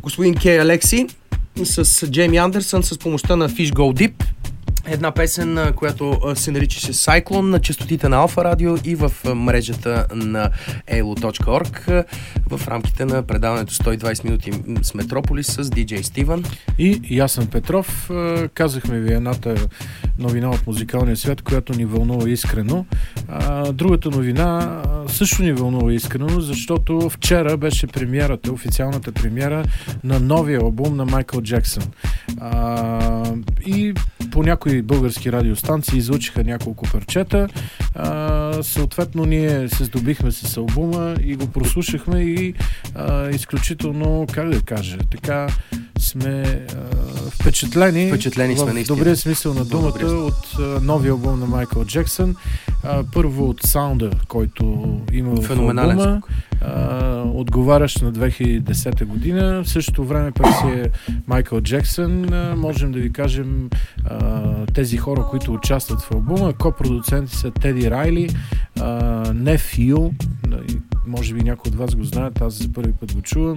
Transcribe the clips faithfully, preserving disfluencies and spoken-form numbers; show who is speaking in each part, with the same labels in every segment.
Speaker 1: господин Кей Алекси с Джейми Андерсън с помощта на Fish Go Deep. Една песен, която се наричаше Cyclone на честотите на Алфа Радио и в мрежата на ей ел о точка орг в рамките на предаването сто и двайсет минути с Метрополис с диджей Стивън.
Speaker 2: И Ясен Петров. Казахме ви едната новина от музикалния свят, която ни вълнува искрено. А, другата новина също ни вълнува искрено, защото вчера беше премиерата, официалната премиера на новия албум на Майкъл Джексън. А, и по някои български радиостанции излучиха няколко парчета. А, съответно ние се здобихме с албума и го прослушахме и а, изключително, как да кажа, така сме а, впечатлени,
Speaker 1: впечатлени
Speaker 2: в
Speaker 1: сме,
Speaker 2: добрия смисъл на думата от а, новия албум на Майкъл Джексън. А, първо от саунда, който има в албума, а, отговарящ на две хиляди и десета година. В същото време пък си е Майкъл Джексън. А, можем да ви кажем а, тези хора, които участват в албума. Копродуценти са Теди Райли, Неф Ю, може би някой от вас го знаят, аз за първи път го чувам.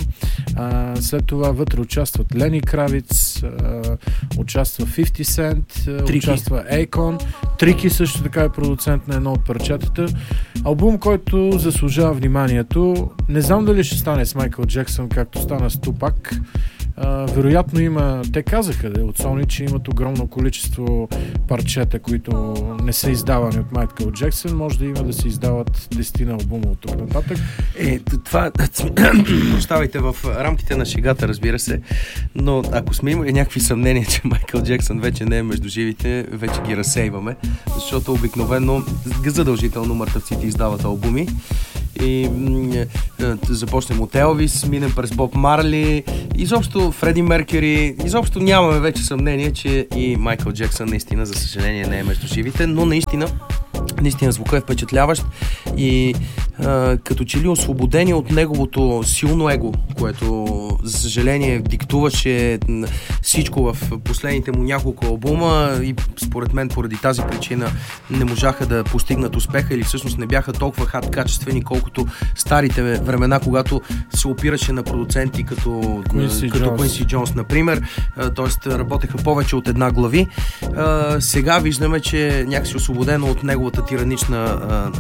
Speaker 2: А, след това вътре участват Лени Кравиц, а, участва фифти Cent,
Speaker 1: Трики.
Speaker 2: Участва Ейкон. Трики също така е продуцент на едно от парчетата. Албум, който заслужава вниманието. Не знам дали ще стане с Майкъл Джексън, както стана с Тупак. Uh, вероятно има, те казаха да, от Sony, че имат огромно количество парчета, които не са издавани от Майкъл Джексън. Може да има да се издават десетина албума от тук нататък.
Speaker 1: Е, това, прощавайте, в рамките на шегата, разбира се, но ако сме имали някакви съмнения, че Майкъл Джексън вече не е между живите, вече ги разсейваме, защото обикновено задължително мъртъвците издават албуми. И м- започнем от Елвис, минем през Боб Марли, изобщо Фреди Меркюри, изобщо нямаме вече съмнение, че и Майкъл Джексън наистина, за съжаление, не е между живите, но наистина наистина звука е впечатляващ и а, като че ли освободение от неговото силно его, което за съжаление диктуваше всичко в последните му няколко албума и според мен поради тази причина не можаха да постигнат успеха или всъщност не бяха толкова хат качествени, колкото старите времена, когато се опираше на продуценти като Куинси Джонс, например, т.е. работеха повече от една глави. А, сега виждаме, че някакси освободено от неговата тиранична а,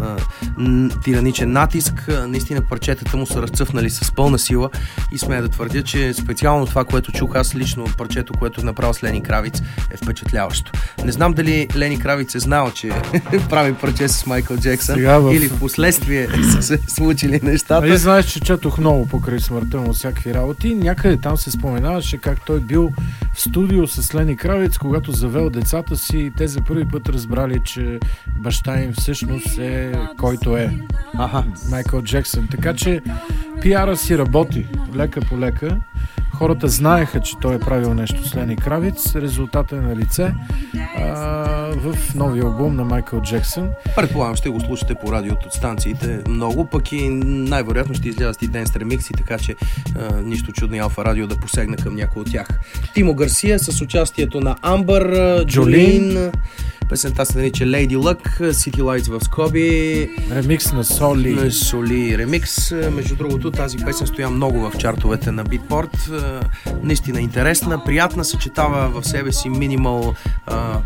Speaker 1: а, тираничен натиск, наистина парчетата му са разцъфнали с пълна сила и смея да твърдя, че специално това, което чух аз лично от парчето, което е направил с Лени Кравиц, е впечатляващо. Не знам дали Лени Кравиц е знал, че прави парче с Майкъл Джексън в... или в последствие са се случили нещата.
Speaker 2: Али знаеш, че четох много покрай смъртта му всякакви работи. Някъде там се споменаваше как той бил в студио с Лени Кравиц, когато завел децата си и те за първи път разбрали, че баща им всъщност е който е.
Speaker 1: Аха.
Speaker 2: Майкъл Джексън. Така че пиара си работи лека по лека. Хората знаеха, че той е правил нещо с Лени Кравиц. Резултатът е на лице а, в новия албум на Майкъл Джексън.
Speaker 1: Предполагам, ще го слушате по радиото от станциите много, пък и най-вероятно ще излязат и денс ремикси, така че а, нищо чудно и Алфа Радио да посегна към някой от тях. Тимо Гарсия с участието на Амбър, Джолин. Песента се нарича Lady Luck, City Lights в скоби.
Speaker 2: Ремикс на Соли.
Speaker 1: На Соли ремикс. Между другото, тази песен стоя много в чартовете на Beatport. Наистина интересна, приятна, съчетава в себе си минимал а, а,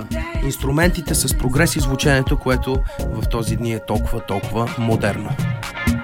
Speaker 1: инструментите с прогрес и звученето, което в този дни е толкова, толкова модерно.